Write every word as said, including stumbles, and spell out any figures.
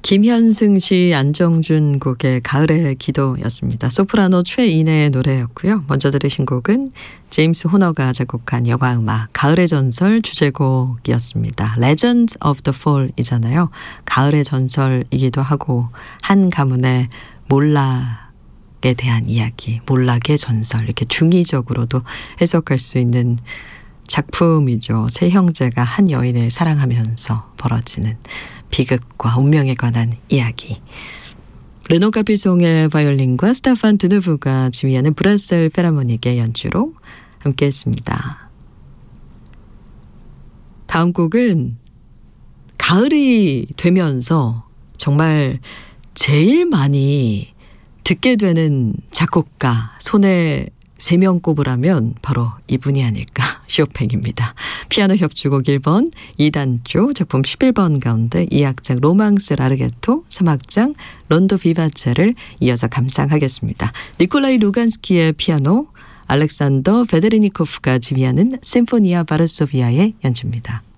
김현승 씨, 안정준 곡의 가을의 기도였습니다. 소프라노 최인혜의 노래였고요. 먼저 들으신 곡은 제임스 호너가 작곡한 영화음악 가을의 전설 주제곡이었습니다. Legends of the Fall이잖아요. 가을의 전설이기도 하고 한 가문의 몰락에 대한 이야기, 몰락의 전설, 이렇게 중의적으로도 해석할 수 있는 작품이죠. 세 형제가 한 여인을 사랑하면서 벌어지는 비극과 운명에 관한 이야기. 르노 카피송의 바이올린과 스테판 드누브가 지휘하는 브뤼셀 필하모닉의 연주로 함께했습니다. 다음 곡은 가을이 되면서 정말 제일 많이 듣게 되는 작곡가 손에 세 명 꼽으라면 바로 이분이 아닐까. 쇼팽입니다. 피아노 협주곡 일 번 이 단조 작품 십일 번 가운데 이 악장 로망스 라르게토, 삼 악장 론도 비바체를 이어서 감상하겠습니다. 니콜라이 루간스키의 피아노, 알렉산더 베데르니코프가 지휘하는 심포니아 바르소비아의 연주입니다.